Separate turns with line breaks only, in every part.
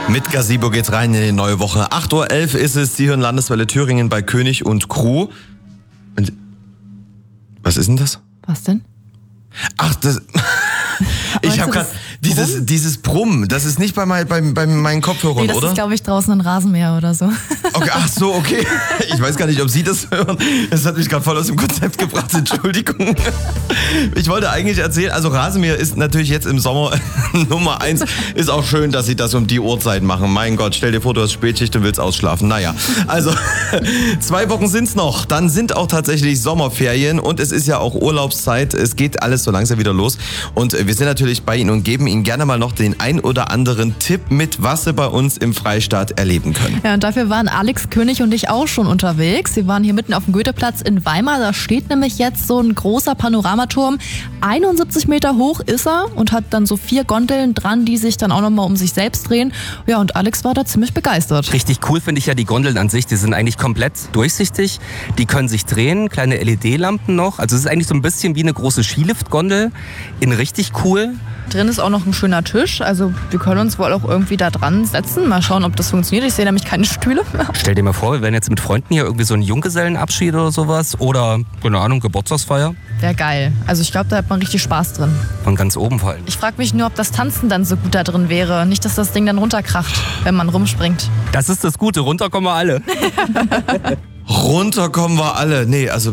Mit Gazebo geht's rein in die neue Woche. 8.11 Uhr ist es. Sie hören Landeswelle Thüringen bei König und Crew. Und was ist denn das?
Was denn?
Ach, das... Ich habe gerade dieses Brummen, das ist nicht bei meinen Kopfhörern,
das
oder?
Das ist, glaube ich, draußen ein Rasenmäher oder so.
Okay, ach so, okay. Ich weiß gar nicht, ob Sie das hören. Das hat mich gerade voll aus dem Konzept gebracht, Entschuldigung. Ich wollte eigentlich erzählen, also Rasenmäher ist natürlich jetzt im Sommer Nummer 1. Ist auch schön, dass Sie das um die Uhrzeit machen. Mein Gott, stell dir vor, du hast Spätschicht und willst ausschlafen. Naja, also 2 Wochen sind's noch. Dann sind auch tatsächlich Sommerferien und es ist ja auch Urlaubszeit. Es geht alles so langsam wieder los. Und wir sind natürlich bei Ihnen und geben Ihnen gerne mal noch den ein oder anderen Tipp mit, was Sie bei uns im Freistaat erleben können.
Ja, und dafür waren Alex König und ich auch schon unterwegs. Sie waren hier mitten auf dem Goetheplatz in Weimar. Da steht nämlich jetzt so ein großer Panoramaturm. 71 Meter hoch ist er und hat dann so 4 Gondeln dran, die sich dann auch nochmal um sich selbst drehen. Ja, und Alex war da ziemlich begeistert.
Richtig cool finde ich ja die Gondeln an sich. Die sind eigentlich komplett durchsichtig. Die können sich drehen, kleine LED-Lampen noch. Also es ist eigentlich so ein bisschen wie eine große Skilift-Gondel. In richtig cool.
Drin ist auch noch ein schöner Tisch, also wir können uns wohl auch irgendwie da dran setzen. Mal schauen, ob das funktioniert. Ich sehe nämlich keine Stühle.
Stell dir mal vor, wir wären jetzt mit Freunden hier irgendwie so ein Junggesellenabschied oder sowas oder, keine Ahnung, Geburtstagsfeier.
Wäre geil. Also ich glaube, da hat man richtig Spaß drin.
Von ganz oben fallen.
Ich frage mich nur, ob das Tanzen dann so gut da drin wäre. Nicht, dass das Ding dann runterkracht, wenn man rumspringt.
Das ist das Gute, runter kommen wir alle.
Runter kommen wir alle. Nee, also...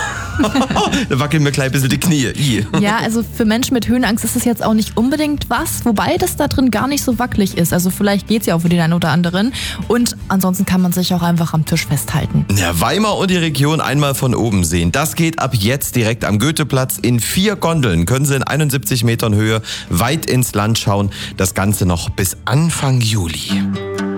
Da wackeln mir gleich ein bisschen die Knie.
Ja, also für Menschen mit Höhenangst ist es jetzt auch nicht unbedingt was, wobei das da drin gar nicht so wackelig ist. Also vielleicht geht's ja auch für den einen oder anderen. Und ansonsten kann man sich auch einfach am Tisch festhalten.
Ja, Weimar und die Region einmal von oben sehen. Das geht ab jetzt direkt am Goetheplatz. In 4 Gondeln können Sie in 71 Metern Höhe weit ins Land schauen. Das Ganze noch bis Anfang Juli.